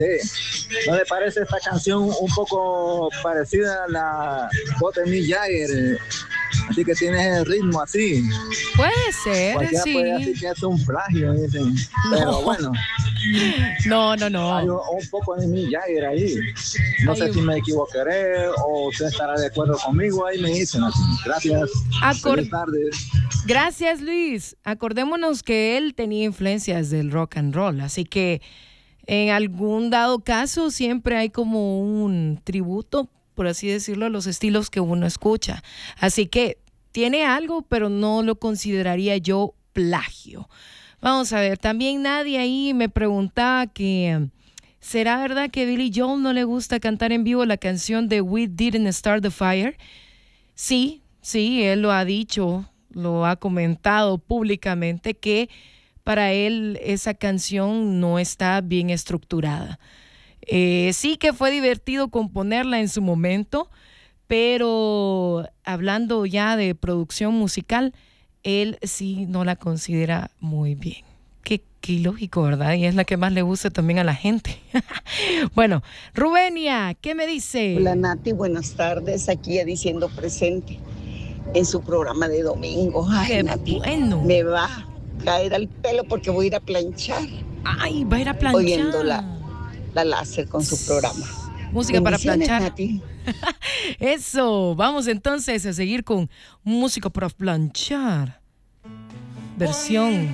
Sí. ¿No le parece esta canción un poco parecida a la voz de Mick Jagger? Así que tiene el ritmo así. Puede ser, Cualquiera sí. puede decir que es un plagio, dicen. No. Pero bueno. No. Hay un poco de Mick Jagger ahí. No sé si me equivocaré o usted estará de acuerdo conmigo. Ahí me dicen así. Gracias. Buenas tardes. Gracias, Luis. Acordémonos que él tenía influencias del rock and roll, así que en algún dado caso siempre hay como un tributo, por así decirlo, a los estilos que uno escucha. Así que tiene algo, pero no lo consideraría yo plagio. Vamos a ver, también nadie ahí me preguntaba que ¿será verdad que Billy Joel no le gusta cantar en vivo la canción de We Didn't Start the Fire? Sí, él lo ha dicho, lo ha comentado públicamente que para él esa canción no está bien estructurada. Sí que fue divertido componerla en su momento, pero hablando ya de producción musical, él sí no la considera muy bien. Qué ilógico, ¿verdad? Y es la que más le gusta también a la gente. Bueno, Rubenia, ¿qué me dice? Hola Nati, buenas tardes. Aquí ya diciendo presente en su programa de domingo. Ay, qué Nati, bueno. me va a caer al pelo porque voy a ir a planchar. Ay, va a ir a planchar. Oyendo la láser con su programa. Música para planchar. Nati. Eso, vamos entonces a seguir con música para planchar. Versión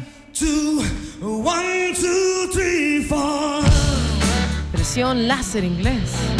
1, 2, 3, 4. Versión láser inglés.